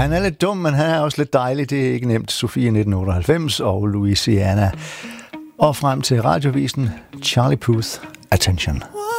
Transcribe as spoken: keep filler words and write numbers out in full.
Han er lidt dum, men han er også lidt dejlig. Det er ikke nemt. Sofie nitten otteoghalvfems og Louisiana. Og frem til radiovisen Charlie Puth, Attention.